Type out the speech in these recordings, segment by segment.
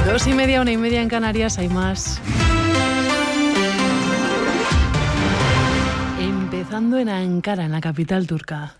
2:30, 1:30 en Canarias, hay más. Empezando en Ankara, en la capital turca.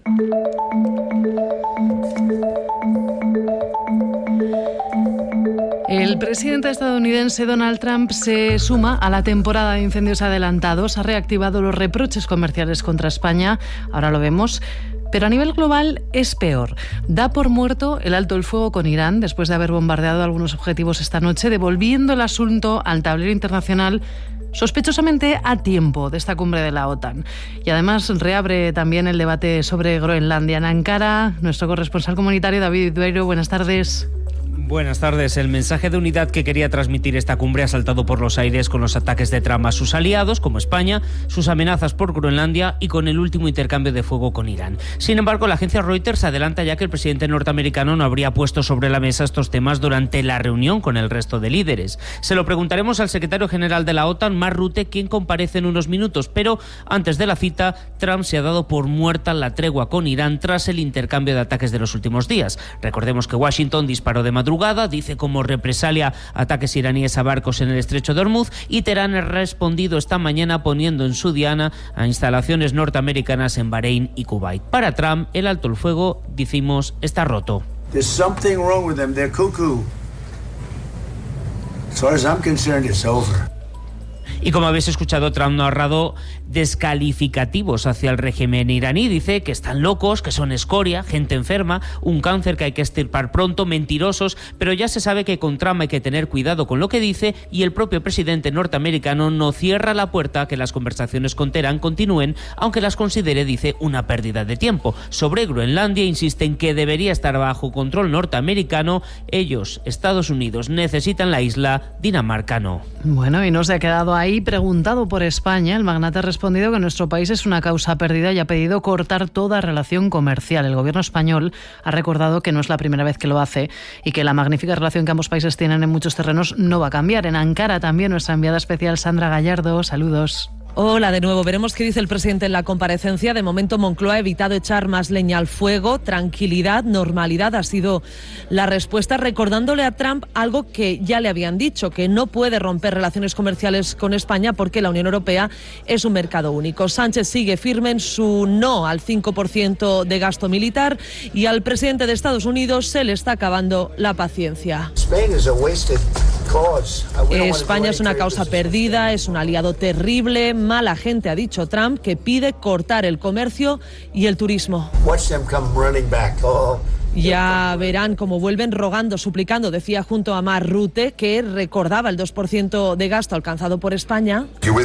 El presidente estadounidense Donald Trump se suma a la temporada de incendios adelantados, ha reactivado los reproches comerciales contra España, ahora lo vemos. Pero a nivel global es peor. Da por muerto el alto el fuego con Irán después de haber bombardeado algunos objetivos esta noche, devolviendo el asunto al tablero internacional sospechosamente a tiempo de esta cumbre de la OTAN. Y además reabre también el debate sobre Groenlandia. En Ankara, nuestro corresponsal comunitario David Dueiro, buenas tardes. Buenas tardes. El mensaje de unidad que quería transmitir esta cumbre ha saltado por los aires con los ataques de Trump a sus aliados, como España, sus amenazas por Groenlandia y con el último intercambio de fuego con Irán. Sin embargo, la agencia Reuters adelanta ya que el presidente norteamericano no habría puesto sobre la mesa estos temas durante la reunión con el resto de líderes. Se lo preguntaremos al secretario general de la OTAN, Mark Rutte, quien comparece en unos minutos, pero antes de la cita, Trump se ha dado por muerta la tregua con Irán tras el intercambio de ataques de los últimos días. Recordemos que Washington disparó de madrugada, dice como represalia ataques iraníes a barcos en el estrecho de Hormuz, y Teherán ha respondido esta mañana poniendo en su diana a instalaciones norteamericanas en Bahrein y Kuwait. Para Trump, el alto el fuego, decimos, está roto. There's something wrong with them. They're cuckoo. As far as I'm concerned, it's over. Y como habéis escuchado, Trump no ha ahorrado descalificativos hacia el régimen iraní. Dice que están locos, que son escoria, gente enferma, un cáncer que hay que extirpar pronto, mentirosos, pero ya se sabe que con Trump hay que tener cuidado con lo que dice, y el propio presidente norteamericano no cierra la puerta a que las conversaciones con Teherán continúen, aunque las considere, dice, una pérdida de tiempo. Sobre Groenlandia insisten que debería estar bajo control norteamericano. Ellos, Estados Unidos, necesitan la isla, Dinamarca no. Bueno, y no se ha quedado ahí. Preguntado por España, el magnate ha respondido que nuestro país es una causa perdida y ha pedido cortar toda relación comercial. El gobierno español ha recordado que no es la primera vez que lo hace y que la magnífica relación que ambos países tienen en muchos terrenos no va a cambiar. En Ankara también nuestra enviada especial Sandra Gallardo, saludos. Hola de nuevo, veremos qué dice el presidente en la comparecencia. De momento Moncloa ha evitado echar más leña al fuego. Tranquilidad, normalidad ha sido la respuesta, recordándole a Trump algo que ya le habían dicho, que no puede romper relaciones comerciales con España porque la Unión Europea es un mercado único. Sánchez sigue firme en su no al 5% de gasto militar, y al presidente de Estados Unidos se le está acabando la paciencia. España es una causa perdida, es un aliado terrible, mala gente, ha dicho Trump, que pide cortar el comercio y el turismo. Ya verán cómo vuelven rogando, suplicando, decía junto a Mark Rutte, que recordaba el 2% de gasto alcanzado por España.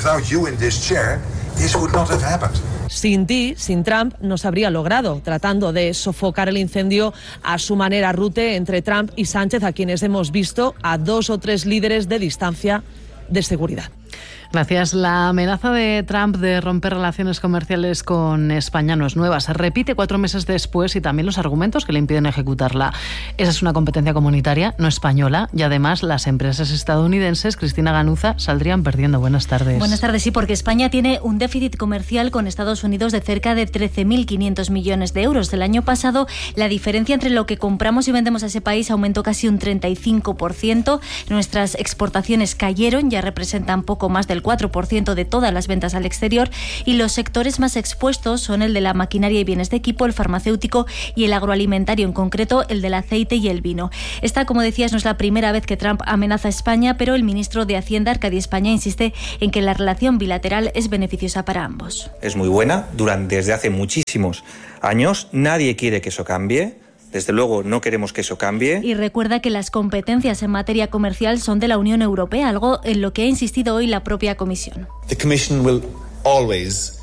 Sin ti, sin Trump, no se habría logrado, tratando de sofocar el incendio a su manera. Rutte entre Trump y Sánchez, a quienes hemos visto a 2 o 3 líderes de distancia de seguridad. Gracias. La amenaza de Trump de romper relaciones comerciales con España no es nueva. Se repite 4 meses después, y también los argumentos que le impiden ejecutarla. Esa es una competencia comunitaria, no española, y además las empresas estadounidenses, Cristina Ganuza, saldrían perdiendo. Buenas tardes. Buenas tardes, sí, porque España tiene un déficit comercial con Estados Unidos de cerca de 13.500 millones de euros. El año pasado, la diferencia entre lo que compramos y vendemos a ese país aumentó casi un 35%. Nuestras exportaciones cayeron, ya representan poco más del 4% de todas las ventas al exterior, y los sectores más expuestos son el de la maquinaria y bienes de equipo, el farmacéutico y el agroalimentario, en concreto el del aceite y el vino. Esta, como decías, no es la primera vez que Trump amenaza a España, pero el ministro de Hacienda, Arcadi España, insiste en que la relación bilateral es beneficiosa para ambos. Es muy buena, desde hace muchísimos años, nadie quiere que eso cambie. Desde luego no queremos que eso cambie. Y recuerda que las competencias en materia comercial son de la Unión Europea, algo en lo que ha insistido hoy la propia Comisión. The Commission will always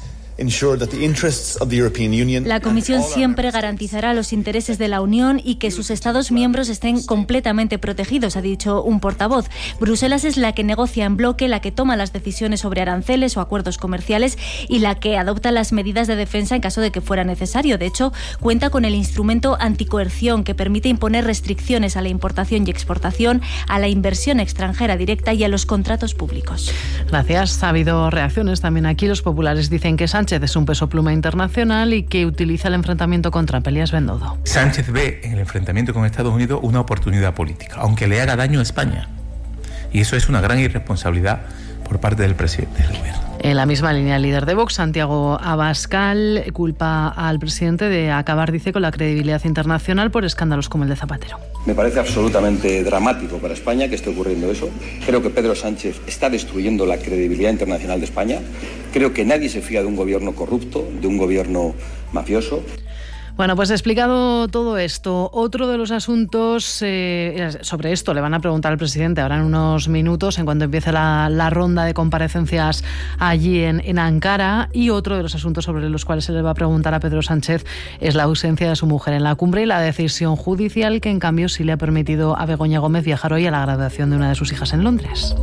La Comisión siempre garantizará los intereses de la Unión y que sus Estados miembros estén completamente protegidos, ha dicho un portavoz. Bruselas es la que negocia en bloque, la que toma las decisiones sobre aranceles o acuerdos comerciales y la que adopta las medidas de defensa en caso de que fuera necesario. De hecho, cuenta con el instrumento anticoerción que permite imponer restricciones a la importación y exportación, a la inversión extranjera directa y a los contratos públicos. Gracias. Ha habido reacciones también aquí. Los populares dicen que Sánchez es un peso pluma internacional y que utiliza el enfrentamiento con Trump. Elías Bendodo. Sánchez ve en el enfrentamiento con Estados Unidos una oportunidad política, aunque le haga daño a España. Y eso es una gran irresponsabilidad por parte del presidente del gobierno. En la misma línea, el líder de Vox, Santiago Abascal, culpa al presidente de acabar, dice, con la credibilidad internacional por escándalos como el de Zapatero. Me parece absolutamente dramático para España que esté ocurriendo eso. Creo que Pedro Sánchez está destruyendo la credibilidad internacional de España. Creo que nadie se fía de un gobierno corrupto, de un gobierno mafioso. Bueno, pues explicado todo esto, otro de los asuntos, sobre esto le van a preguntar al presidente ahora en unos minutos, en cuanto empiece la ronda de comparecencias allí en Ankara, y otro de los asuntos sobre los cuales se le va a preguntar a Pedro Sánchez es la ausencia de su mujer en la cumbre y la decisión judicial que en cambio sí le ha permitido a Begoña Gómez viajar hoy a la graduación de una de sus hijas en Londres.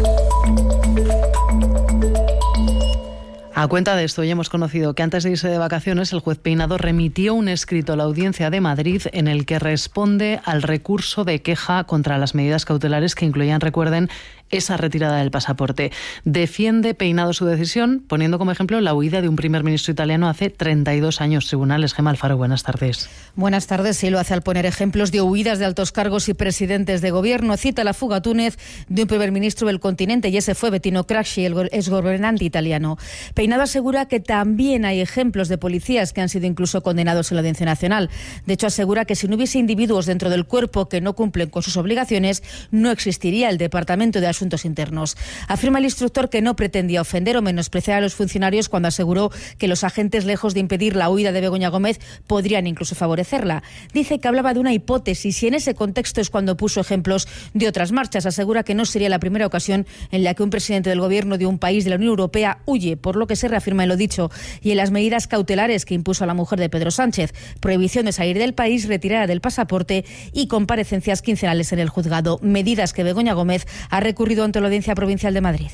A cuenta de esto, hoy hemos conocido que antes de irse de vacaciones, el juez Peinado remitió un escrito a la Audiencia de Madrid en el que responde al recurso de queja contra las medidas cautelares que incluían, recuerden, esa retirada del pasaporte. Defiende Peinado su decisión, poniendo como ejemplo la huida de un primer ministro italiano hace 32 años. Tribunales. Gemma Alfaro, buenas tardes. Buenas tardes. Sí, lo hace al poner ejemplos de huidas de altos cargos y presidentes de gobierno. Cita la fuga a Túnez de un primer ministro del continente, y ese fue Bettino Craxi, el exgobernante italiano. Peinado asegura que también hay ejemplos de policías que han sido incluso condenados en la Audiencia Nacional. De hecho, asegura que si no hubiese individuos dentro del cuerpo que no cumplen con sus obligaciones, no existiría el Departamento de Asuntos Internos. Afirma el instructor que no pretendía ofender o menospreciar a los funcionarios cuando aseguró que los agentes, lejos de impedir la huida de Begoña Gómez, podrían incluso favorecerla. Dice que hablaba de una hipótesis y en ese contexto es cuando puso ejemplos de otras marchas. Asegura que no sería la primera ocasión en la que un presidente del gobierno de un país de la Unión Europea huye, por lo que se reafirma en lo dicho y en las medidas cautelares que impuso a la mujer de Pedro Sánchez: prohibición de salir del país, retirada del pasaporte y comparecencias quincenales en el juzgado. Medidas que Begoña Gómez ha recurrido ante la Audiencia Provincial de Madrid.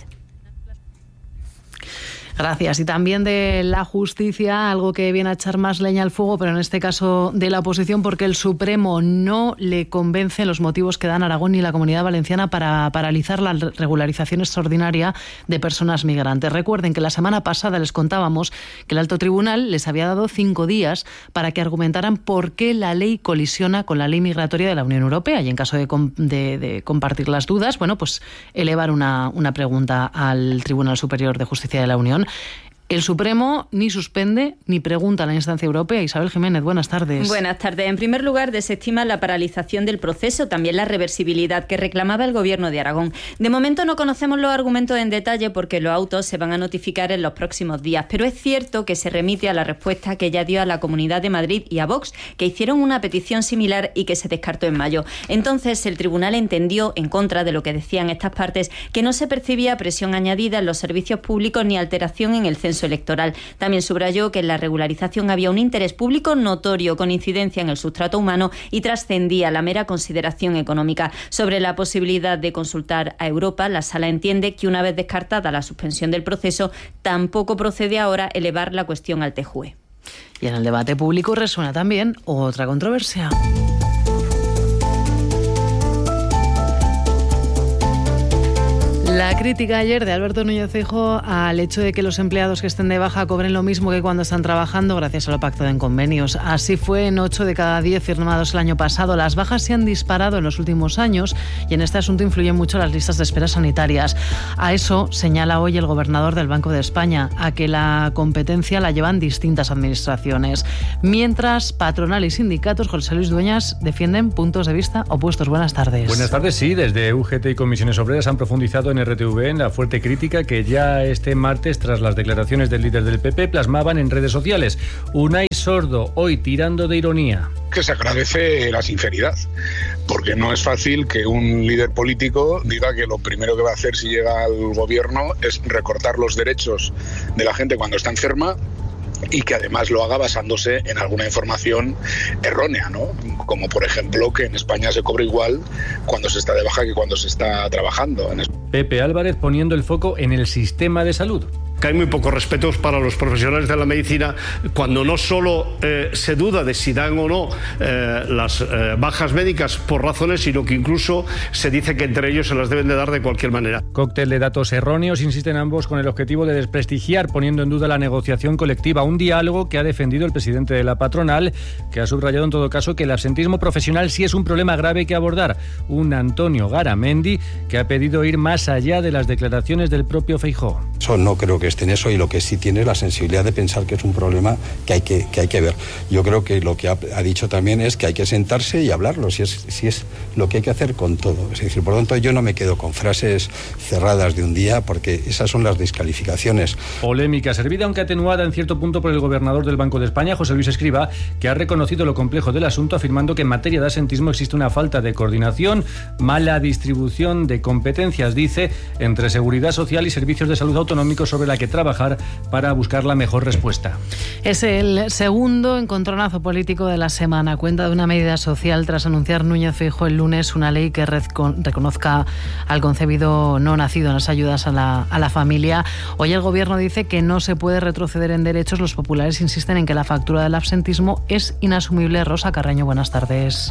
Gracias. Y también de la justicia, algo que viene a echar más leña al fuego, pero en este caso de la oposición, porque el Supremo no le convence los motivos que dan Aragón y la Comunidad Valenciana para paralizar la regularización extraordinaria de personas migrantes. Recuerden que la semana pasada les contábamos que el Alto Tribunal les había dado 5 días para que argumentaran por qué la ley colisiona con la ley migratoria de la Unión Europea, y en caso de compartir las dudas, bueno, pues elevar una pregunta al Tribunal Superior de Justicia de la Unión. El Supremo ni suspende ni pregunta a la instancia europea. Isabel Jiménez, buenas tardes. Buenas tardes. En primer lugar, desestima la paralización del proceso, también la reversibilidad que reclamaba el Gobierno de Aragón. De momento no conocemos los argumentos en detalle porque los autos se van a notificar en los próximos días, pero es cierto que se remite a la respuesta que ya dio a la Comunidad de Madrid y a Vox, que hicieron una petición similar y que se descartó en mayo. Entonces, el tribunal entendió, en contra de lo que decían estas partes, que no se percibía presión añadida en los servicios públicos ni alteración en el censo electoral. También subrayó que en la regularización había un interés público notorio con incidencia en el sustrato humano y trascendía la mera consideración económica. Sobre la posibilidad de consultar a Europa, la Sala entiende que una vez descartada la suspensión del proceso, tampoco procede ahora elevar la cuestión al TJUE. Y en el debate público resuena también otra controversia. La crítica ayer de Alberto Núñez Feijóo al hecho de que los empleados que estén de baja cobren lo mismo que cuando están trabajando gracias al pacto en convenios. Así fue en 8 de cada 10 firmados el año pasado. Las bajas se han disparado en los últimos años y en este asunto influyen mucho las listas de espera sanitarias. A eso señala hoy el gobernador del Banco de España, a que la competencia la llevan distintas administraciones. Mientras, patronal y sindicatos, José Luis Dueñas, defienden puntos de vista opuestos. Buenas tardes. Buenas tardes, sí. Desde UGT y Comisiones Obreras han profundizado en RTV en la fuerte crítica que ya este martes, tras las declaraciones del líder del PP, plasmaban en redes sociales. Unai Sordo, hoy tirando de ironía. Que se agradece la sinceridad, porque no es fácil que un líder político diga que lo primero que va a hacer si llega al gobierno es recortar los derechos de la gente cuando está enferma, y que además lo haga basándose en alguna información errónea, ¿no? Como por ejemplo que en España se cobra igual cuando se está de baja que cuando se está trabajando. Pepe Álvarez poniendo el foco en el sistema de salud. Que hay muy pocos respetos para los profesionales de la medicina cuando no solo se duda de si dan o no las bajas médicas por razones, sino que incluso se dice que entre ellos se las deben de dar de cualquier manera. Cóctel de datos erróneos, insisten ambos con el objetivo de desprestigiar, poniendo en duda la negociación colectiva, un diálogo que ha defendido el presidente de la patronal, que ha subrayado en todo caso que el absentismo profesional sí es un problema grave que abordar. Un Antonio Garamendi que ha pedido ir más allá de las declaraciones del propio Feijóo. Eso no creo que esté en eso, y lo que sí tiene es la sensibilidad de pensar que es un problema que hay que ver. Yo creo que lo que ha dicho también es que hay que sentarse y hablarlo, si es lo que hay que hacer con todo. Es decir, por lo tanto, yo no me quedo con frases cerradas de un día, porque esas son las descalificaciones. Polémica servida, aunque atenuada en cierto punto por el gobernador del Banco de España, José Luis Escrivá, que ha reconocido lo complejo del asunto, afirmando que en materia de absentismo existe una falta de coordinación, mala distribución de competencias, dice, entre Seguridad Social y Servicios de Salud Autonómicos, sobre la que trabajar para buscar la mejor respuesta. Es el segundo encontronazo político de la semana. Cuenta de una medida social tras anunciar Núñez Feijóo el lunes una ley que reconozca al concebido no nacido en las ayudas a la familia. Hoy el Gobierno dice que no se puede retroceder en derechos. Los populares insisten en que la factura del absentismo es inasumible. Rosa Carreño, buenas tardes.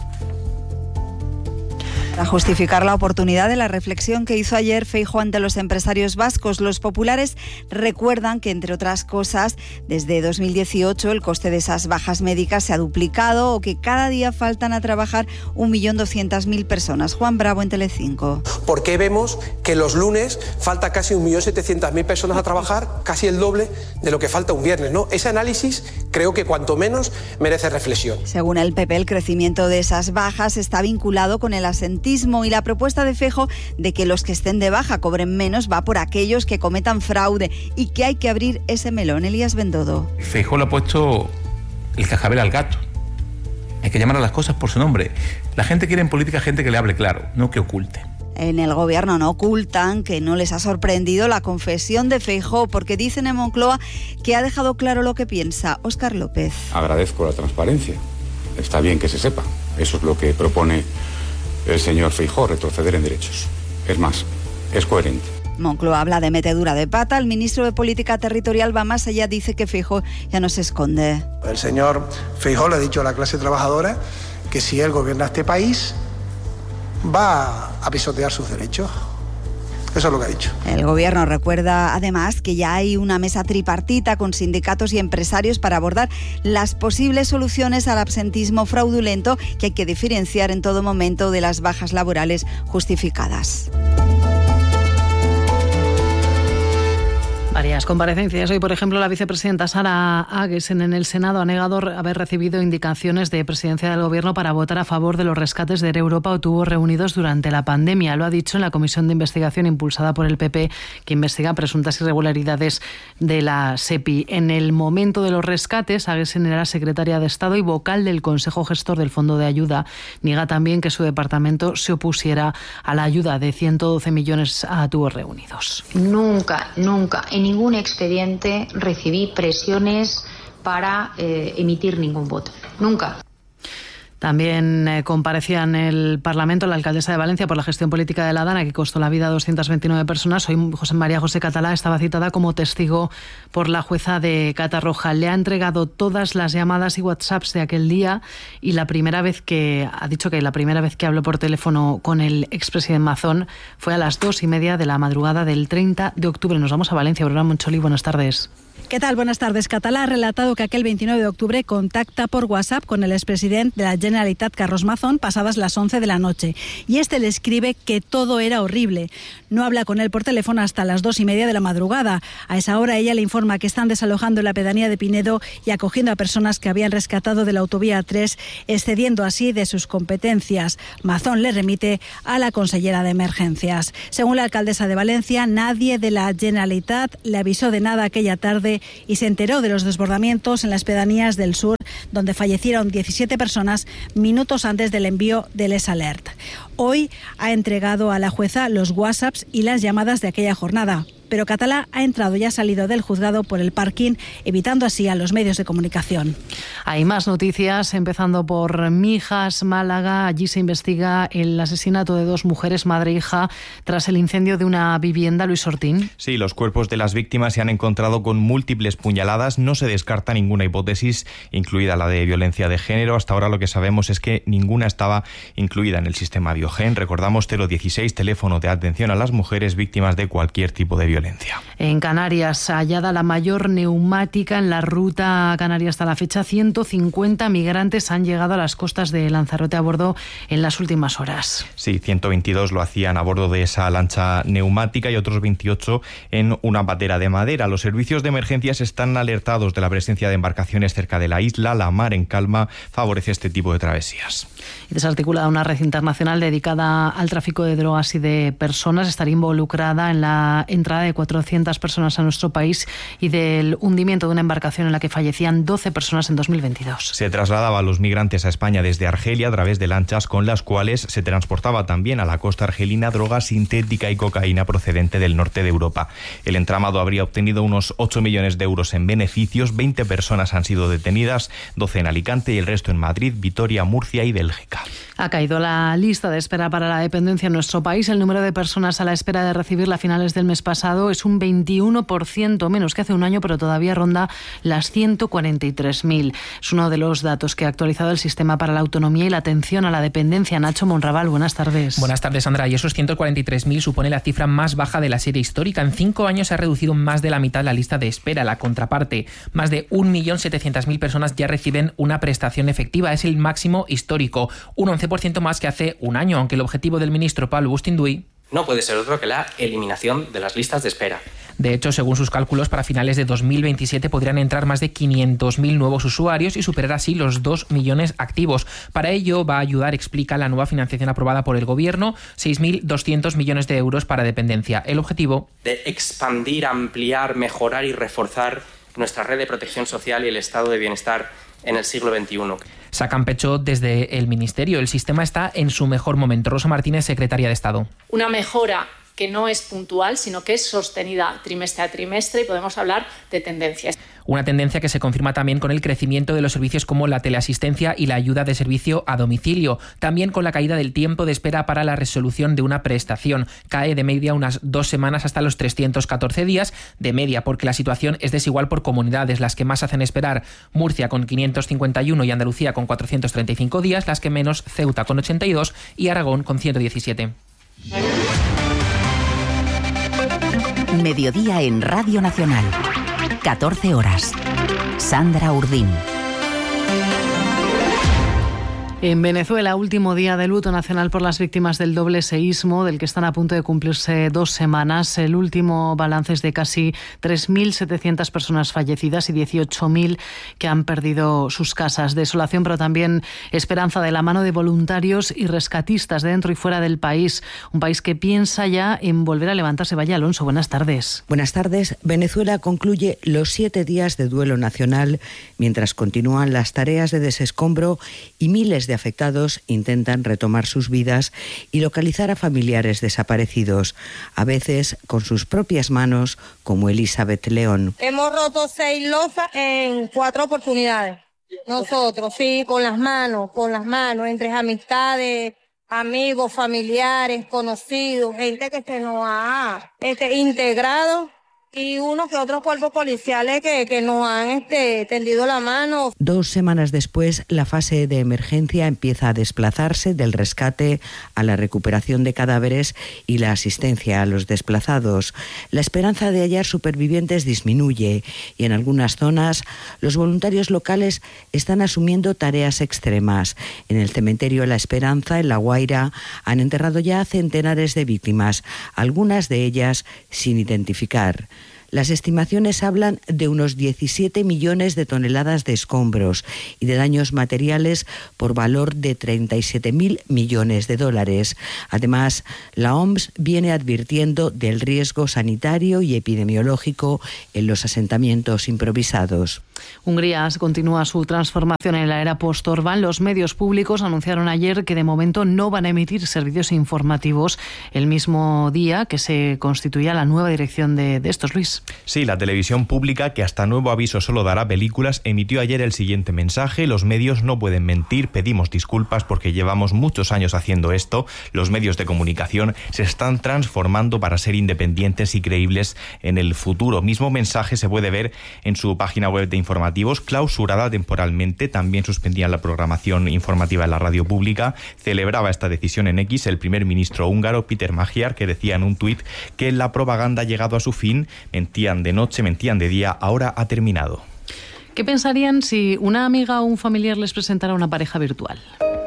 Para justificar la oportunidad de la reflexión que hizo ayer Feijóo ante los empresarios vascos, los populares recuerdan que, entre otras cosas, desde 2018 el coste de esas bajas médicas se ha duplicado, o que cada día faltan a trabajar 1.200.000 personas. Juan Bravo, en Telecinco. ¿Por qué vemos que los lunes falta casi 1.700.000 personas a trabajar, casi el doble de lo que falta un viernes, ¿no? Ese análisis creo que cuanto menos merece reflexión. Según el PP, el crecimiento de esas bajas está vinculado con el absentismo, y la propuesta de Feijóo de que los que estén de baja cobren menos va por aquellos que cometan fraude, y que hay que abrir ese melón. Elías Bendodo. Feijóo le ha puesto el cascabel al gato. Hay que llamar a las cosas por su nombre. La gente quiere en política gente que le hable claro, no que oculte. En el Gobierno no ocultan que no les ha sorprendido la confesión de Feijóo, porque dicen en Moncloa que ha dejado claro lo que piensa. Óscar López. Agradezco la transparencia. Está bien que se sepa. Eso es lo que propone el señor Feijóo, retroceder en derechos. Es más, es coherente. Moncloa habla de metedura de pata. El ministro de Política Territorial va más allá, dice que Feijóo ya no se esconde. El señor Feijóo le ha dicho a la clase trabajadora que si él gobierna este país va a pisotear sus derechos. Eso es lo que ha dicho. El Gobierno recuerda además que ya hay una mesa tripartita con sindicatos y empresarios para abordar las posibles soluciones al absentismo fraudulento, que hay que diferenciar en todo momento de las bajas laborales justificadas. Varias comparecencias. Hoy, por ejemplo, la vicepresidenta Sara Aguesen en el Senado ha negado haber recibido indicaciones de presidencia del Gobierno para votar a favor de los rescates de Europa o tubos reunidos durante la pandemia. Lo ha dicho en la comisión de investigación impulsada por el PP, que investiga presuntas irregularidades de la SEPI. En el momento de los rescates, Aguesen era secretaria de Estado y vocal del Consejo Gestor del Fondo de Ayuda. Niega también que su departamento se opusiera a la ayuda de 112 millones a tubos reunidos. Nunca, en ningún expediente recibí presiones para emitir ningún voto. Nunca. También comparecía en el Parlamento la alcaldesa de Valencia por la gestión política de la Dana, que costó la vida a 229 personas. Hoy María José Catalá estaba citada como testigo por la jueza de Catarroja. Le ha entregado todas las llamadas y WhatsApps de aquel día, y ha dicho que la primera vez que habló por teléfono con el expresidente Mazón fue a las 2:30 de la madrugada del 30 de octubre. Nos vamos a Valencia. Aurora Moncholi, buenas tardes. ¿Qué tal? Buenas tardes. Catalá ha relatado que aquel 29 de octubre contacta por WhatsApp con el expresidente de la Generalitat, Carlos Mazón, pasadas las 11 de la noche. Y este le escribe que todo era horrible. No habla con él por teléfono hasta las 2:30 de la madrugada. A esa hora ella le informa que están desalojando la pedanía de Pinedo y acogiendo a personas que habían rescatado de la autovía 3, excediendo así de sus competencias. Mazón le remite a la consellera de Emergencias. Según la alcaldesa de Valencia, nadie de la Generalitat le avisó de nada aquella tarde y se enteró de los desbordamientos en las pedanías del sur, donde fallecieron 17 personas minutos antes del envío del S-Alert. Hoy ha entregado a la jueza los WhatsApps y las llamadas de aquella jornada. Pero Catalá ha entrado y ha salido del juzgado por el parking, evitando así a los medios de comunicación. Hay más noticias, empezando por Mijas, Málaga. Allí se investiga el asesinato de 2 mujeres, madre e hija, tras el incendio de una vivienda. Luis Ortín. Sí, los cuerpos de las víctimas se han encontrado con múltiples puñaladas. No se descarta ninguna hipótesis, incluida la de violencia de género. Hasta ahora lo que sabemos es que ninguna estaba incluida en el sistema Biogen. Recordamos 016, teléfono de atención a las mujeres víctimas de cualquier tipo de violencia. En Canarias, hallada la mayor neumática en la ruta canaria hasta la fecha. 150 migrantes han llegado a las costas de Lanzarote a bordo en las últimas horas. Sí, 122 lo hacían a bordo de esa lancha neumática y otros 28 en una patera de madera. Los servicios de emergencias están alertados de la presencia de embarcaciones cerca de la isla. La mar en calma favorece este tipo de travesías. Y desarticulada una red internacional dedicada al tráfico de drogas y de personas. Estaría involucrada en la entrada de 400 personas a nuestro país y del hundimiento de una embarcación en la que fallecían 12 personas en 2022. Se trasladaba a los migrantes a España desde Argelia a través de lanchas con las cuales se transportaba también a la costa argelina droga sintética y cocaína procedente del norte de Europa. El entramado habría obtenido unos 8 millones de euros en beneficios. 20 personas han sido detenidas, 12 en Alicante y el resto en Madrid, Vitoria, Murcia y Bélgica. Ha caído la lista de espera para la dependencia en nuestro país. El número de personas a la espera de recibirla a finales del mes pasado es un 21% menos que hace un año, pero todavía ronda las 143.000. Es uno de los datos que ha actualizado el Sistema para la Autonomía y la Atención a la Dependencia. Nacho Monraval, buenas tardes. Buenas tardes, Sandra. Y esos 143.000 supone la cifra más baja de la serie histórica. En 5 años se ha reducido más de la mitad la lista de espera. La contraparte, más de 1.700.000 personas ya reciben una prestación efectiva. Es el máximo histórico, un 11% más que hace un año, aunque el objetivo del ministro Pablo Bustinduy no puede ser otro que la eliminación de las listas de espera. De hecho, según sus cálculos, para finales de 2027 podrían entrar más de 500.000 nuevos usuarios y superar así los 2 millones activos. Para ello va a ayudar, explica, la nueva financiación aprobada por el Gobierno, 6.200 millones de euros para dependencia. El objetivo de expandir, ampliar, mejorar y reforzar nuestra red de protección social y el estado de bienestar en el siglo XXI. Sacan pecho desde el Ministerio. El sistema está en su mejor momento. Rosa Martínez, secretaria de Estado. Una mejora que no es puntual, sino que es sostenida trimestre a trimestre y podemos hablar de tendencias. Una tendencia que se confirma también con el crecimiento de los servicios como la teleasistencia y la ayuda de servicio a domicilio. También con la caída del tiempo de espera para la resolución de una prestación. Cae de media unas 2 semanas hasta los 314 días de media, porque la situación es desigual por comunidades. Las que más hacen esperar, Murcia con 551 y Andalucía con 435 días. Las que menos, Ceuta con 82 y Aragón con 117. Mediodía en Radio Nacional. 14 horas. Sandra Urdín. En Venezuela, último día de luto nacional por las víctimas del doble seísmo, del que están a punto de cumplirse 2 semanas. El último balance es de casi 3.700 personas fallecidas y 18.000 que han perdido sus casas. Desolación, pero también esperanza de la mano de voluntarios y rescatistas de dentro y fuera del país. Un país que piensa ya en volver a levantarse. Vaya, Alonso, buenas tardes. Buenas tardes. Venezuela concluye los 7 días de duelo nacional mientras continúan las tareas de desescombro y miles de afectados intentan retomar sus vidas y localizar a familiares desaparecidos, a veces con sus propias manos, como Elizabeth León. Hemos roto 6 losas en 4 oportunidades. Nosotros, sí, con las manos, entre amistades, amigos, familiares, conocidos, gente que se nos ha integrado. Y unos que otros cuerpos policiales que nos han tendido la mano. 2 semanas después, la fase de emergencia empieza a desplazarse del rescate a la recuperación de cadáveres y la asistencia a los desplazados. La esperanza de hallar supervivientes disminuye y en algunas zonas los voluntarios locales están asumiendo tareas extremas. En el cementerio La Esperanza, en La Guaira, han enterrado ya centenares de víctimas, algunas de ellas sin identificar. Las estimaciones hablan de unos 17 millones de toneladas de escombros y de daños materiales por valor de 37.000 millones de dólares. Además, la OMS viene advirtiendo del riesgo sanitario y epidemiológico en los asentamientos improvisados. Hungría continúa su transformación en la era post-Orbán. Los medios públicos anunciaron ayer que de momento no van a emitir servicios informativos el mismo día que se constituía la nueva dirección de estos, Luis. Sí, la televisión pública, que hasta nuevo aviso solo dará películas, emitió ayer el siguiente mensaje: los medios no pueden mentir, pedimos disculpas porque llevamos muchos años haciendo esto. Los medios de comunicación se están transformando para ser independientes y creíbles en el futuro. Mismo mensaje se puede ver en su página web de informativos, clausurada temporalmente. También suspendían la programación informativa en la radio pública. Celebraba esta decisión en X el primer ministro húngaro, Péter Magyar, que decía en un tuit que la propaganda ha llegado a su fin. Mentían de noche, mentían de día, ahora ha terminado. ¿Qué pensarían si una amiga o un familiar les presentara una pareja virtual?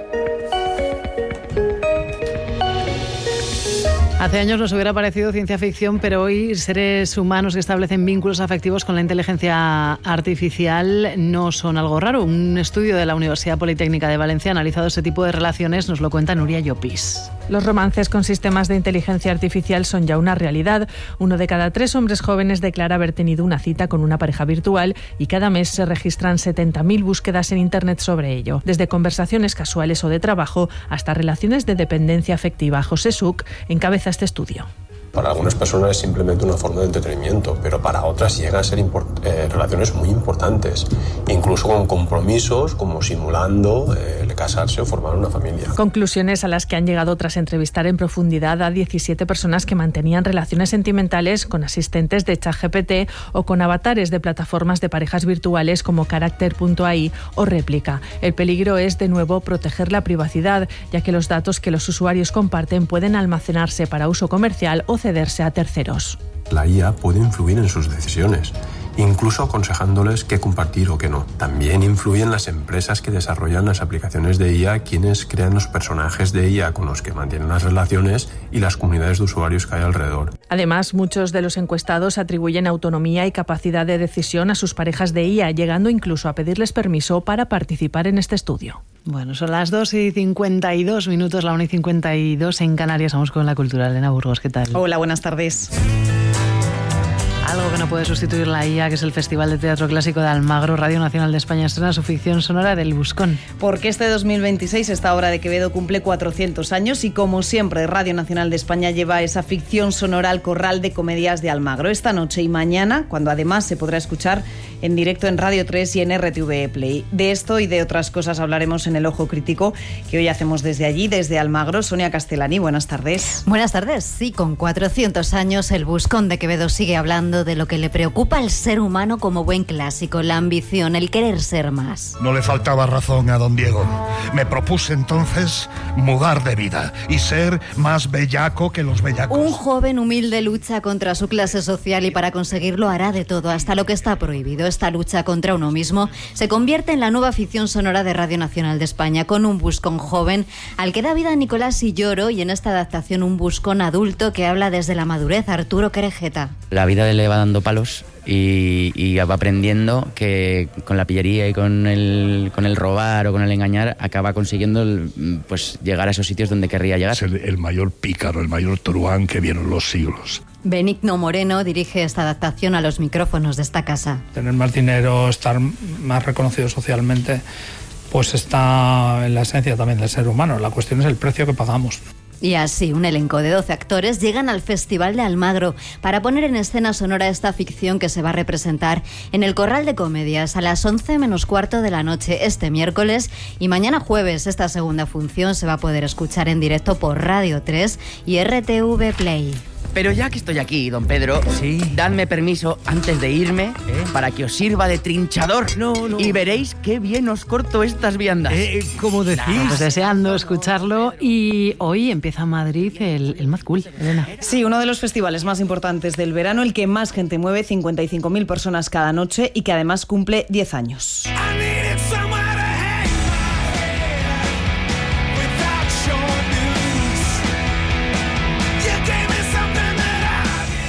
Hace años nos hubiera parecido ciencia ficción, pero hoy seres humanos que establecen vínculos afectivos con la inteligencia artificial no son algo raro. Un estudio de la Universidad Politécnica de Valencia ha analizado ese tipo de relaciones, nos lo cuenta Nuria Llopis. Los romances con sistemas de inteligencia artificial son ya una realidad. 1 de cada 3 hombres jóvenes declara haber tenido una cita con una pareja virtual y cada mes se registran 70.000 búsquedas en Internet sobre ello. Desde conversaciones casuales o de trabajo hasta relaciones de dependencia afectiva. José Suc encabeza este estudio. Para algunas personas es simplemente una forma de entretenimiento, pero para otras llegan a ser relaciones muy importantes, incluso con compromisos como simulando casarse o formar una familia. Conclusiones a las que han llegado tras entrevistar en profundidad a 17 personas que mantenían relaciones sentimentales con asistentes de ChatGPT o con avatares de plataformas de parejas virtuales como Character.ai o Réplica. El peligro es, de nuevo, proteger la privacidad, ya que los datos que los usuarios comparten pueden almacenarse para uso comercial o cederse a terceros. La IA puede influir en sus decisiones, incluso aconsejándoles qué compartir o qué no. También influyen las empresas que desarrollan las aplicaciones de IA, quienes crean los personajes de IA con los que mantienen las relaciones y las comunidades de usuarios que hay alrededor. Además, muchos de los encuestados atribuyen autonomía y capacidad de decisión a sus parejas de IA, llegando incluso a pedirles permiso para participar en este estudio. Bueno, son las 2:52 minutos, la 1:52 en Canarias. Vamos con la cultura. Elena Burgos, ¿qué tal? Hola, buenas tardes. Algo que no puede sustituir la IA, que es el Festival de Teatro Clásico de Almagro. Radio Nacional de España estrena su ficción sonora del Buscón. Porque este 2026 esta obra de Quevedo cumple 400 años y, como siempre, Radio Nacional de España lleva esa ficción sonora al Corral de Comedias de Almagro. Esta noche y mañana, cuando además se podrá escuchar en directo en Radio 3 y en RTV Play. De esto y de otras cosas hablaremos en El Ojo Crítico, que hoy hacemos desde allí, desde Almagro. Sonia Castellani, buenas tardes. Buenas tardes. Sí, con 400 años el Buscón de Quevedo sigue hablando de lo que le preocupa al ser humano como buen clásico, la ambición, el querer ser más. No le faltaba razón a don Diego. Me propuse entonces mudar de vida y ser más bellaco que los bellacos. Un joven humilde lucha contra su clase social y para conseguirlo hará de todo, hasta lo que está prohibido. Esta lucha contra uno mismo se convierte en la nueva ficción sonora de Radio Nacional de España, con un Buscón joven al que da vida Nicolás Illoro y en esta adaptación un Buscón adulto que habla desde la madurez, Arturo Querejeta. La vida le va dando palos y va aprendiendo que con la pillería y con el robar o con el engañar acaba consiguiendo pues llegar a esos sitios donde querría llegar. Es el mayor pícaro, el mayor truán que vieron los siglos. Benigno Moreno dirige esta adaptación a los micrófonos de esta casa. Tener más dinero, estar más reconocido socialmente, pues está en la esencia también del ser humano. La cuestión es el precio que pagamos. Y así, un elenco de 12 actores llegan al Festival de Almagro para poner en escena sonora esta ficción que se va a representar en el Corral de Comedias a las 11 menos cuarto de la noche este miércoles, y mañana jueves esta segunda función se va a poder escuchar en directo por Radio 3 y RTV Play. Pero ya que estoy aquí, don Pedro, dadme permiso antes de irme para que os sirva de trinchador. Y veréis qué bien os corto estas viandas. ¿Cómo decís? Pues deseando escucharlo. Y hoy empieza en Madrid el Mad Cool, Elena. Sí, uno de los festivales más importantes del verano, el que más gente mueve, 55.000 personas cada noche y que además cumple 10 años.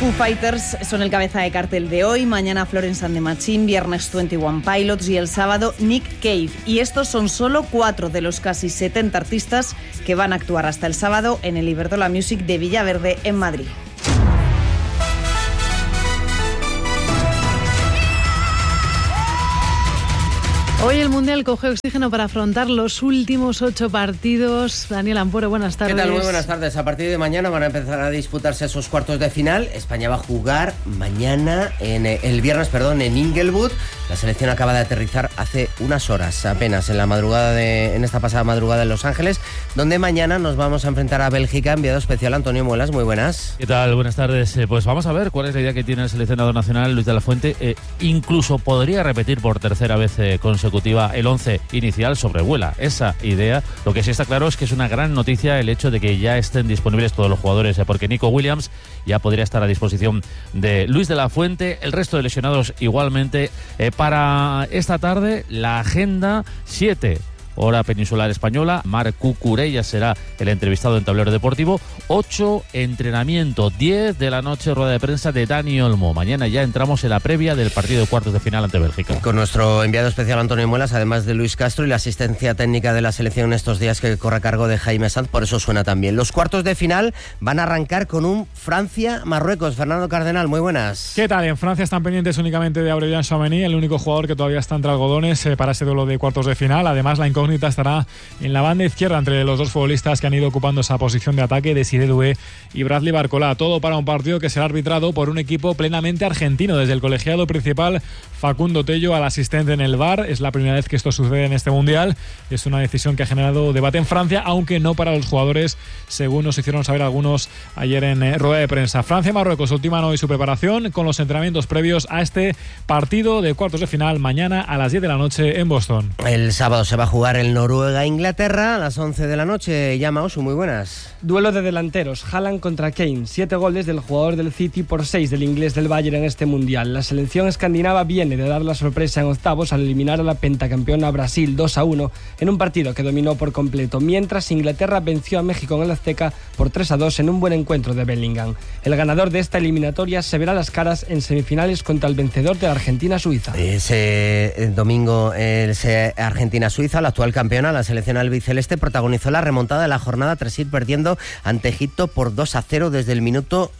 Foo Fighters son el cabeza de cartel de hoy, mañana Florence and the Machine, viernes 21 Pilots y el sábado Nick Cave. Y estos son solo 4 de los casi 70 artistas que van a actuar hasta el sábado en el Iberdrola Music de Villaverde, en Madrid. Hoy el Mundial coge oxígeno para afrontar los últimos 8 partidos. Daniel Ampuero, buenas tardes. ¿Qué tal? Muy buenas tardes. A partir de mañana van a empezar a disputarse esos cuartos de final. España va a jugar mañana, el viernes, en Inglewood. La selección acaba de aterrizar hace unas horas apenas en esta pasada madrugada en Los Ángeles, donde mañana nos vamos a enfrentar a Bélgica. Enviado especial Antonio Muelas, muy buenas. ¿Qué tal? Buenas tardes. Pues vamos a ver cuál es la idea que tiene el seleccionador nacional, Luis de la Fuente. Incluso podría repetir por tercera vez consecutiva el 11 inicial, sobrevuela esa idea. Lo que sí está claro es que es una gran noticia el hecho de que ya estén disponibles todos los jugadores, porque Nico Williams ya podría estar a disposición de Luis de la Fuente, el resto de lesionados igualmente. Para esta tarde la agenda 7 hora peninsular española, Marc Cucurella será el entrevistado en Tablero Deportivo. 8 entrenamiento, 10 de la noche rueda de prensa de Dani Olmo. Mañana ya entramos en la previa del partido de cuartos de final ante Bélgica. Con nuestro enviado especial Antonio Muelas, además de Luis Castro y la asistencia técnica de la selección estos días que corre a cargo de Jaime Sanz, por eso suena también. Los cuartos de final van a arrancar con un Francia-Marruecos. Fernando Cardenal, muy buenas. ¿Qué tal? En Francia están pendientes únicamente de Aurélien Tchouameni, el único jugador que todavía está entre algodones para ese duelo de cuartos de final. Además, la incógnita estará en la banda izquierda entre los dos futbolistas que han ido ocupando esa posición de ataque, Desiré Doué y Bradley Barcola. Todo para un partido que será arbitrado por un equipo plenamente argentino, desde el colegiado principal Facundo Tello al asistente en el VAR. Es la primera vez que esto sucede en este Mundial. Es una decisión que ha generado debate en Francia, aunque no para los jugadores, según nos hicieron saber algunos ayer en rueda de prensa. Francia-Marruecos ultiman hoy su preparación con los entrenamientos previos a este partido de cuartos de final mañana a las 10 de la noche en Boston. El sábado se va a jugar el Noruega-Inglaterra a las 11 de la noche. Llama Osu, muy buenas. Duelo de delanteros, Haaland contra Kane. 7 goles del jugador del City por 6 del inglés del Bayern en este Mundial. La selección escandinava viene de dar la sorpresa en octavos al eliminar a la pentacampeona Brasil 2-1 en un partido que dominó por completo, mientras Inglaterra venció a México en el Azteca por 3-2 en un buen encuentro de Bellingham. El ganador de esta eliminatoria se verá las caras en semifinales contra el vencedor de la Argentina-Suiza. Ese domingo, Argentina-Suiza, la actual campeona, la selección albiceleste, protagonizó la remontada de la jornada tras ir perdiendo ante Egipto por 2-0 desde el minuto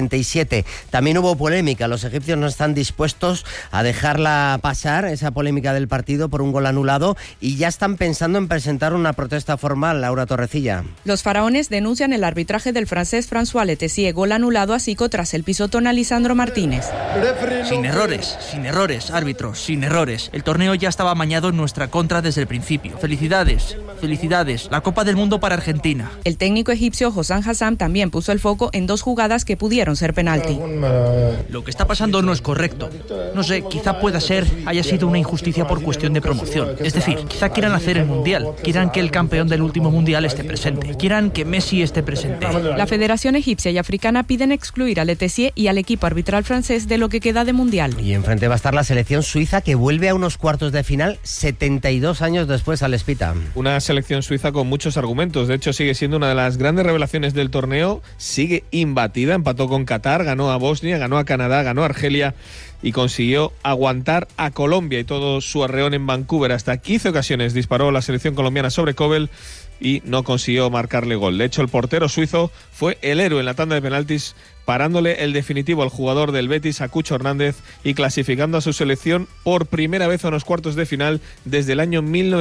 67. También hubo polémica, los egipcios no están dispuestos a dejarla pasar, esa polémica del partido por un gol anulado, y ya están pensando en presentar una protesta formal. Laura Torrecilla. Los faraones denuncian el arbitraje del francés François Letessier, gol anulado a Zico tras el pisotón a Lisandro Martínez. Sin errores, árbitros, sin errores. El torneo ya estaba amañado en nuestra contra desde el principio. Felicidades, la Copa del Mundo para Argentina. El técnico egipcio Hossam Hassam también puso el foco en 2 jugadas que pudieron ser penalti. Lo que está pasando no es correcto. No sé, quizá haya sido una injusticia por cuestión de promoción. Es decir, quizá quieran hacer el Mundial, quieran que el campeón del último Mundial esté presente, quieran que Messi esté presente. La Federación Egipcia y Africana piden excluir a Letessier y al equipo arbitral francés de lo que queda de Mundial. Y enfrente va a estar la selección suiza, que vuelve a unos cuartos de final 72 años después al Espita. Una selección suiza con muchos argumentos. De hecho, sigue siendo una de las grandes revelaciones del torneo. Sigue imbatida, empató con Qatar, ganó a Bosnia, ganó a Canadá, ganó a Argelia y consiguió aguantar a Colombia y todo su arreón en Vancouver. Hasta 15 ocasiones disparó la selección colombiana sobre Kobel y no consiguió marcarle gol. De hecho, el portero suizo fue el héroe en la tanda de penaltis, parándole el definitivo al jugador del Betis, a Cucho Hernández, y clasificando a su selección por primera vez a unos cuartos de final desde el año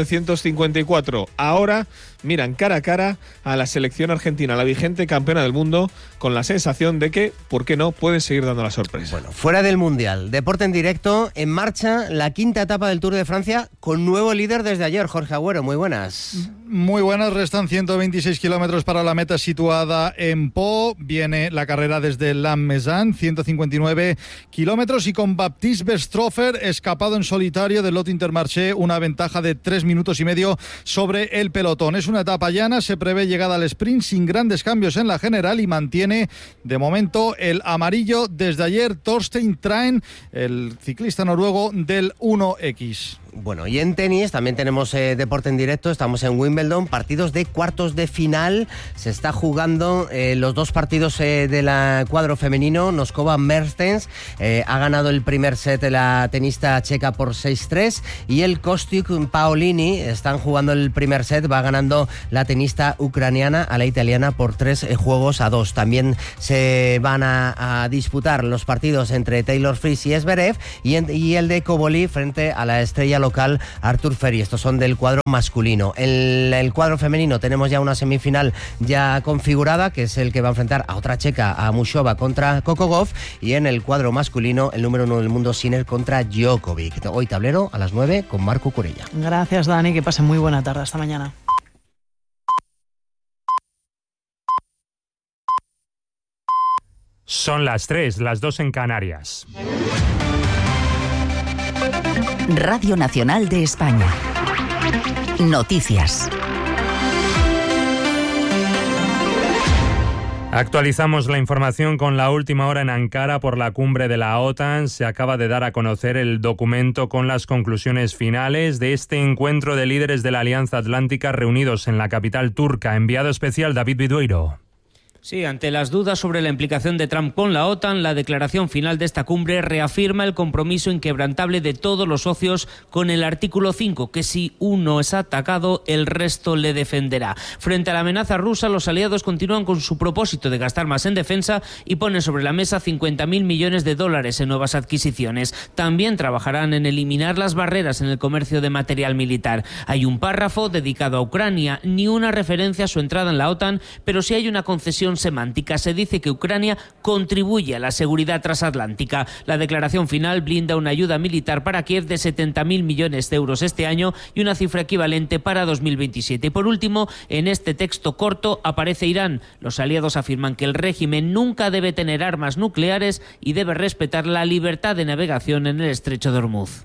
1954. Ahora miran cara a cara a la selección argentina, la vigente campeona del mundo, con la sensación de que, ¿por qué no?, pueden seguir dando la sorpresa. Bueno, fuera del Mundial, deporte en directo, en marcha la quinta etapa del Tour de Francia, con nuevo líder desde ayer. Jorge Agüero, muy buenas. Muy buenas, restan 126 kilómetros para la meta situada en Po. Viene la carrera desde Lannemezan, 159 kilómetros, y con Baptiste Bestropher escapado en solitario del Lot Intermarché, una ventaja de 3 minutos y medio sobre el pelotón. Es una etapa llana, se prevé llegada al sprint sin grandes cambios en la general y mantiene de momento el amarillo desde ayer Torstein Traen, el ciclista noruego del 1X. Bueno, y en tenis también tenemos deporte en directo, estamos en Wimbledon, partidos de cuartos de final, se está jugando los dos partidos del cuadro femenino. Noskova Mertens ha ganado el primer set la tenista checa por 6-3 y el Kostyuk Paolini están jugando el primer set, va ganando la tenista ucraniana a la italiana por 3-2. También se van a disputar los partidos entre Taylor Fritz y Zverev y el de Koboli frente a la estrella local Artur Ferry. Estos son del cuadro masculino. En el cuadro femenino tenemos ya una semifinal ya configurada, que es el que va a enfrentar a otra checa, a Mushova contra Kokogov, y en el cuadro masculino el número 1 del mundo, Sinner contra Djokovic. Hoy tablero a las 9 con Marco Curella. Gracias, Dani, que pasen muy buena tarde. Hasta mañana. Son las 3, las 2 en Canarias. Radio Nacional de España. Noticias. Actualizamos la información con la última hora en Ankara por la cumbre de la OTAN. Se acaba de dar a conocer el documento con las conclusiones finales de este encuentro de líderes de la Alianza Atlántica reunidos en la capital turca. Enviado especial David Vidueiro. Sí, ante las dudas sobre la implicación de Trump con la OTAN, la declaración final de esta cumbre reafirma el compromiso inquebrantable de todos los socios con el artículo 5, que si uno es atacado, el resto le defenderá. Frente a la amenaza rusa, los aliados continúan con su propósito de gastar más en defensa y ponen sobre la mesa 50.000 millones de dólares en nuevas adquisiciones. También trabajarán en eliminar las barreras en el comercio de material militar. Hay un párrafo dedicado a Ucrania, ni una referencia a su entrada en la OTAN, pero sí hay una concesión semántica. Se dice que Ucrania contribuye a la seguridad transatlántica. La declaración final blinda una ayuda militar para Kiev de 70.000 millones de euros este año y una cifra equivalente para 2027. Y por último, en este texto corto aparece Irán. Los aliados afirman que el régimen nunca debe tener armas nucleares y debe respetar la libertad de navegación en el estrecho de Hormuz.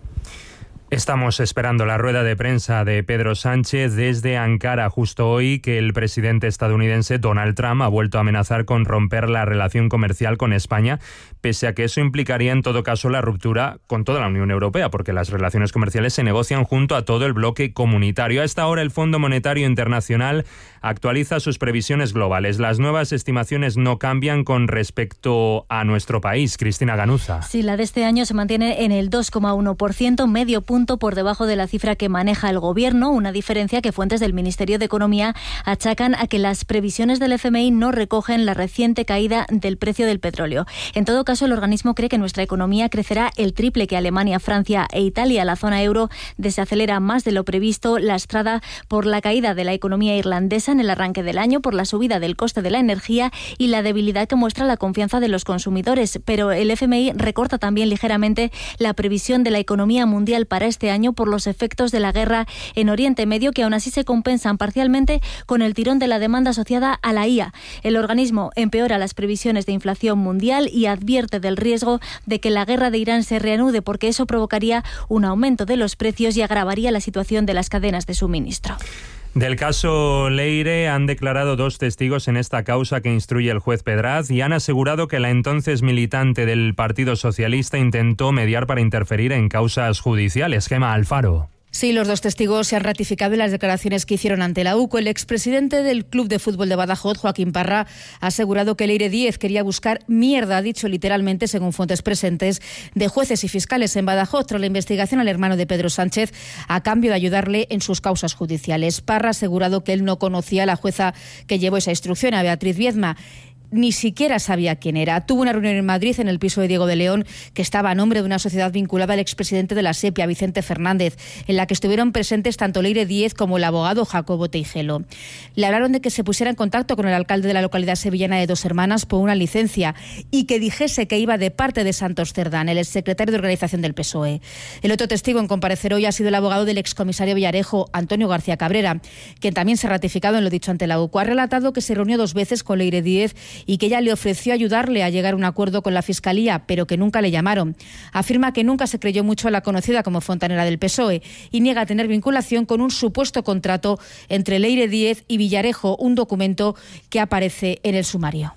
Estamos esperando la rueda de prensa de Pedro Sánchez desde Ankara justo hoy, que el presidente estadounidense Donald Trump ha vuelto a amenazar con romper la relación comercial con España, pese a que eso implicaría en todo caso la ruptura con toda la Unión Europea, porque las relaciones comerciales se negocian junto a todo el bloque comunitario. A esta hora el Fondo Monetario Internacional actualiza sus previsiones globales. Las nuevas estimaciones no cambian con respecto a nuestro país. Cristina Ganuza. Sí, la de este año se mantiene en el 2,1%, medio punto por debajo de la cifra que maneja el Gobierno, una diferencia que fuentes del Ministerio de Economía achacan a que las previsiones del FMI no recogen la reciente caída del precio del petróleo. En todo caso, el organismo cree que nuestra economía crecerá el triple que Alemania, Francia e Italia. La zona euro desacelera más de lo previsto, lastrada por la caída de la economía irlandesa en el arranque del año, por la subida del coste de la energía y la debilidad que muestra la confianza de los consumidores. Pero el FMI recorta también ligeramente la previsión de la economía mundial para este año por los efectos de la guerra en Oriente Medio, que aún así se compensan parcialmente con el tirón de la demanda asociada a la IA. El organismo empeora las previsiones de inflación mundial y advierte del riesgo de que la guerra de Irán se reanude, porque eso provocaría un aumento de los precios y agravaría la situación de las cadenas de suministro. Del caso Leire han declarado 2 testigos en esta causa que instruye el juez Pedraz y han asegurado que la entonces militante del Partido Socialista intentó mediar para interferir en causas judiciales. Gemma Alfaro. Sí, los 2 testigos se han ratificado en las declaraciones que hicieron ante la UCO. El expresidente del Club de Fútbol de Badajoz, Joaquín Parra, ha asegurado que Leire Díez quería buscar mierda, ha dicho literalmente, según fuentes presentes, de jueces y fiscales en Badajoz tras la investigación al hermano de Pedro Sánchez a cambio de ayudarle en sus causas judiciales. Parra ha asegurado que él no conocía a la jueza que llevó esa instrucción, a Beatriz Viezma. Ni siquiera sabía quién era. Tuvo una reunión en Madrid, en el piso de Diego de León, que estaba a nombre de una sociedad vinculada al expresidente de la SEPIA, Vicente Fernández, en la que estuvieron presentes tanto Leire Díez como el abogado Jacobo Teijelo. Le hablaron de que se pusiera en contacto con el alcalde de la localidad sevillana de Dos Hermanas por una licencia y que dijese que iba de parte de Santos Cerdán, el exsecretario de organización del PSOE. El otro testigo en comparecer hoy ha sido el abogado del excomisario Villarejo, Antonio García Cabrera, quien también se ha ratificado en lo dicho ante la UCO. Ha relatado que se reunió 2 veces con Leire Díez y que ella le ofreció ayudarle a llegar a un acuerdo con la Fiscalía, pero que nunca le llamaron. Afirma que nunca se creyó mucho a la conocida como fontanera del PSOE y niega tener vinculación con un supuesto contrato entre Leire Díez y Villarejo, un documento que aparece en el sumario.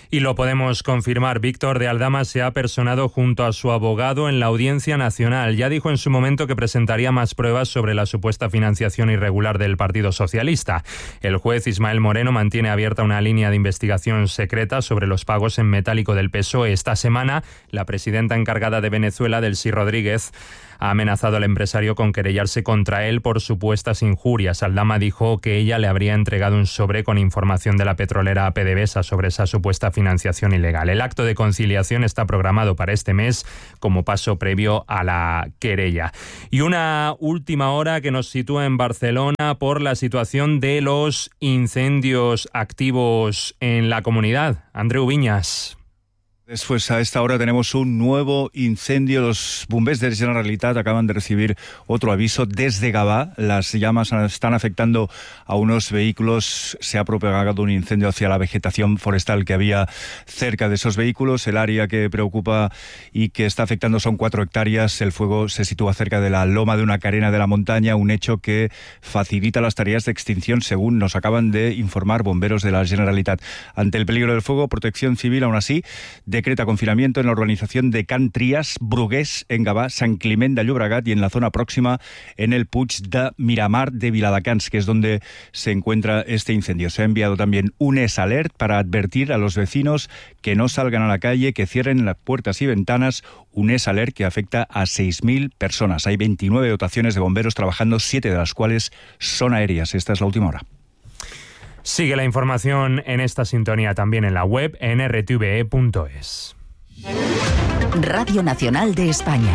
Y lo podemos confirmar. Víctor de Aldama se ha personado junto a su abogado en la Audiencia Nacional. Ya dijo en su momento que presentaría más pruebas sobre la supuesta financiación irregular del Partido Socialista. El juez Ismael Moreno mantiene abierta una línea de investigación secreta sobre los pagos en metálico del PSOE. Esta semana, la presidenta encargada de Venezuela, Delcy Rodríguez, ha amenazado al empresario con querellarse contra él por supuestas injurias. Aldama dijo que ella le habría entregado un sobre con información de la petrolera PDVSA sobre esa supuesta financiación ilegal. El acto de conciliación está programado para este mes como paso previo a la querella. Y una última hora que nos sitúa en Barcelona por la situación de los incendios activos en la comunidad. Andreu Viñas. Después, a esta hora tenemos un nuevo incendio. Los bombers de Generalitat acaban de recibir otro aviso desde Gavà. Las llamas están afectando a unos vehículos. Se ha propagado un incendio hacia la vegetación forestal que había cerca de esos vehículos. El área que preocupa y que está afectando son 4 hectáreas. El fuego se sitúa cerca de la loma de una carena de la montaña, un hecho que facilita las tareas de extinción, según nos acaban de informar bomberos de la Generalitat. Ante el peligro del fuego, Protección Civil, aún así, decreta confinamiento en la urbanización de Can Trias, Brugués, en Gavà, San Climent de Llobregat y en la zona próxima en el Puig de Miramar de Viladecans, que es donde se encuentra este incendio. Se ha enviado también un alert para advertir a los vecinos que no salgan a la calle, que cierren las puertas y ventanas. Un alert que afecta a 6.000 personas. Hay 29 dotaciones de bomberos trabajando, 7 de las cuales son aéreas. Esta es la última hora. Sigue la información en esta sintonía también en la web en rtve.es. Radio Nacional de España.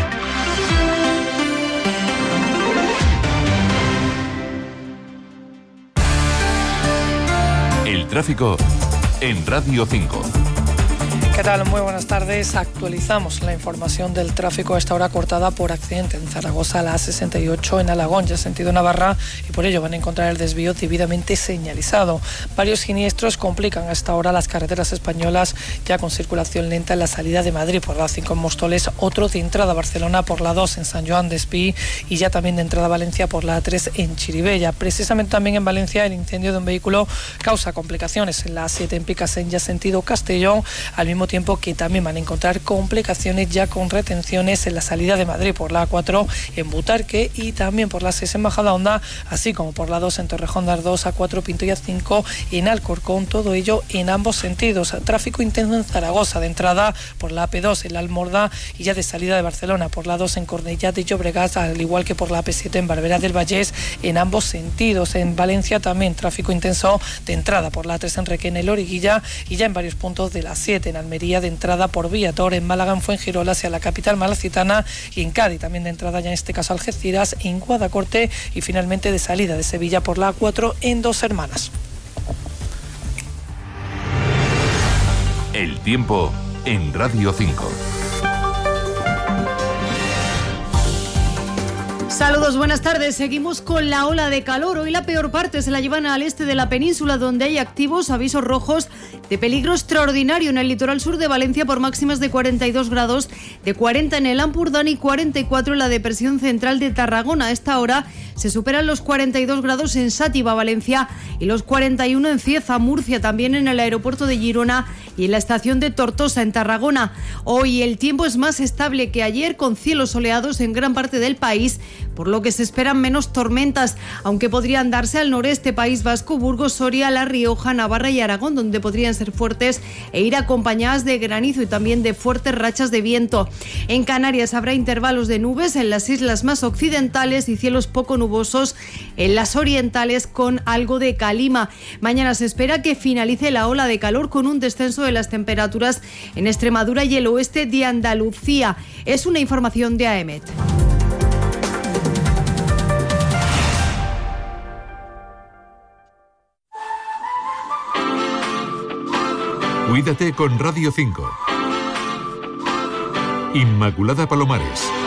El tráfico en Radio 5. ¿Qué tal? Muy buenas tardes. Actualizamos la información del tráfico a esta hora cortada por accidente en Zaragoza, la A68 en Alagón, ya sentido Navarra, y por ello van a encontrar el desvío debidamente señalizado. Varios siniestros complican a esta hora las carreteras españolas, ya con circulación lenta en la salida de Madrid por la 5 en Móstoles, otro de entrada a Barcelona por la 2 en San Joan d'Espí y ya también de entrada a Valencia por la 3 en Chirivella. Precisamente también en Valencia el incendio de un vehículo causa complicaciones en la 7 en Picassent, ya sentido Castellón, al mismo tiempo que también van a encontrar complicaciones ya con retenciones en la salida de Madrid por la A4 en Butarque y también por la 6 en Majadahonda, así como por la 2 en Torrejón de Ardoz, A4 Pinto y A5 en Alcorcón, todo ello en ambos sentidos. Tráfico intenso en Zaragoza, de entrada por la AP2 en la Almorda y ya de salida de Barcelona por la 2 en Cornellà de Llobregat, al igual que por la AP7 en Barberà del Vallès en ambos sentidos. En Valencia también tráfico intenso de entrada por la 3 en Requena y Loriguilla y ya en varios puntos de la 7 en Almería, de entrada por Viator, en Málaga, en Fuengirola hacia la capital malacitana y en Cádiz también de entrada ya en este caso Algeciras, en Guadacorte y finalmente de salida de Sevilla por la A4 en Dos Hermanas. El tiempo en Radio 5. Saludos, buenas tardes. Seguimos con la ola de calor. Hoy la peor parte se la llevan al este de la península, donde hay activos avisos rojos de peligro extraordinario en el litoral sur de Valencia por máximas de 42 grados, de 40 en el Ampurdán y 44 en la depresión central de Tarragona. A esta hora se superan los 42 grados en Sátiva, Valencia, y los 41 en Cieza, Murcia, también en el aeropuerto de Girona y en la estación de Tortosa, en Tarragona. Hoy el tiempo es más estable que ayer, con cielos soleados en gran parte del país, por lo que se esperan menos tormentas, aunque podrían darse al noreste, País Vasco, Burgos, Soria, La Rioja, Navarra y Aragón, donde podrían ser fuertes e ir acompañadas de granizo y también de fuertes rachas de viento. En Canarias habrá intervalos de nubes en las islas más occidentales y cielos poco nubosos en las orientales con algo de calima. Mañana se espera que finalice la ola de calor con un descenso de las temperaturas en Extremadura y el oeste de Andalucía. Es una información de AEMET. Cuídate con Radio 5. Inmaculada Palomares.